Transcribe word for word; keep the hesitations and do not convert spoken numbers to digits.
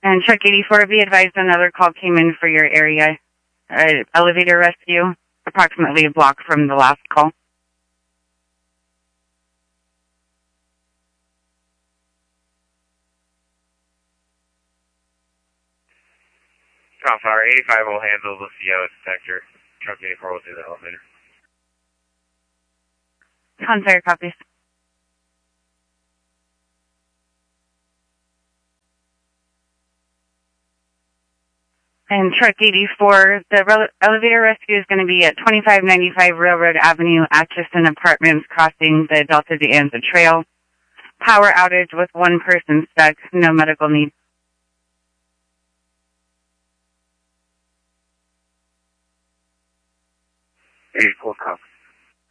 And Truck eighty-four, be advised another call came in for your area. Uh, elevator rescue, approximately a block from the last call. Confire eighty-five will handle the C O detector. Truck eighty-four will do the elevator. Confire copies. And Truck eighty-four, the re- elevator rescue is going to be at twenty-five ninety-five Railroad Avenue, Atchison Apartments, crossing the Delta de Anza Trail. Power outage with one person stuck, no medical need. eighty-four copy.